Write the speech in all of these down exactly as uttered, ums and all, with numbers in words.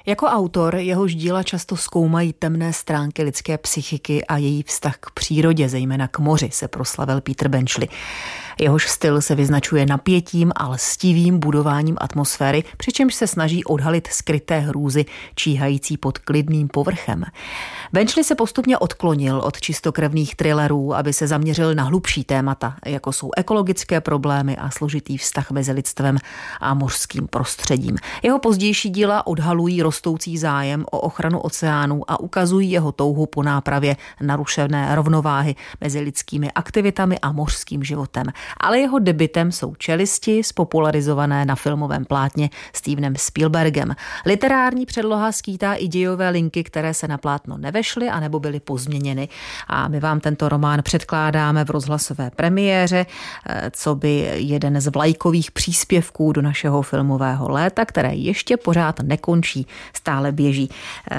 Jako autor jehož díla často zkoumají temné stránky lidské psychiky a její vztah k přírodě, zejména k moři, se proslavil Peter Benchley. Jehož styl se vyznačuje napětím a lstivým budováním atmosféry, přičemž se snaží odhalit skryté hrůzy číhající pod klidným povrchem. Benchley se postupně odklonil od čistokrevných thrillerů, aby se zaměřil na hlubší témata, jako jsou ekologické problémy a složitý vztah mezi lidstvem a mořským prostředím. Jeho pozdější díla odhalují rostoucí zájem o ochranu oceánů a ukazují jeho touhu po nápravě narušené rovnováhy mezi lidskými aktivitami a mořským životem. Ale jeho debutem jsou Čelisti, spopularizované na filmovém plátně Stevenem Spielbergem. Literární předloha skýtá i dějové linky, které se na plátno nevešly anebo byly pozměněny. A my vám tento román předkládáme v rozhlasové premiéře, co by jeden z vlajkových příspěvků do našeho filmového léta, které ještě pořád nekončí, stále běží.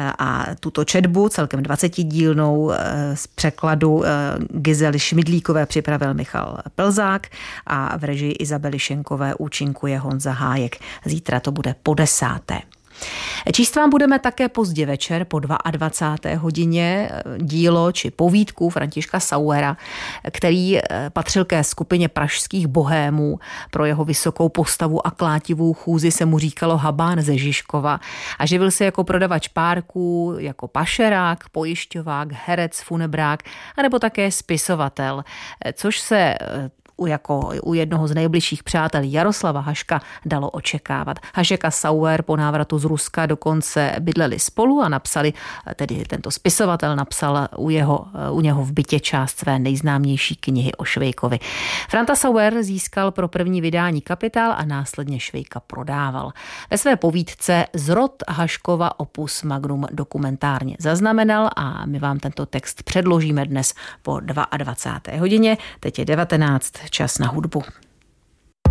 A tuto četbu, celkem dvacetidílnou z překladu Gizely Šmidlíkové, připravil Michal Plzák a v režii Izabely Šenkové účinkuje Honza Hájek. Zítra to bude po desáté. Číst vám budeme také pozdě večer po dvacáté druhé hodině dílo či povídku Františka Sauera, který patřil ke skupině pražských bohémů. Pro jeho vysokou postavu a klátivou chůzi se mu říkalo Habán ze Žižkova a živil se jako prodavač párků, jako pašerák, pojišťovák, herec, funebrák anebo také spisovatel, což se U, jako u jednoho z nejbližších přátel Jaroslava Haška dalo očekávat. Hašek a Sauer po návratu z Ruska dokonce bydleli spolu a napsali, tedy tento spisovatel napsal u, jeho, u něho v bytě část své nejznámější knihy o Švejkovi. Franta Sauer získal pro první vydání kapitál a následně Švejka prodával. Ve své povídce Zrod Haškova opus magnum dokumentárně zaznamenal a my vám tento text předložíme dnes po dvacáté druhé hodině. Teď je devatenáct. Čas na hudbu.